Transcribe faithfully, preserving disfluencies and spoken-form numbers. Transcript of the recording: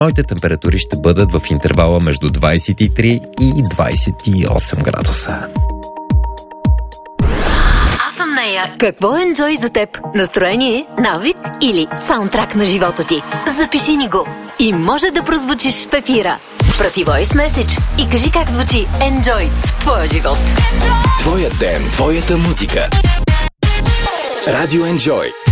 Моите температури ще бъдат в интервала между двадесет и три и двадесет и осем градуса. Аз съм Нея. Какво е Enjoy за теб? Настроение, навик или саундтрак на живота ти? Запиши ни го и може да прозвучиш в ефира. Прати voice message и кажи как звучи Enjoy в твоя живот. Твоя ден, твоята музика. Радио Enjoy.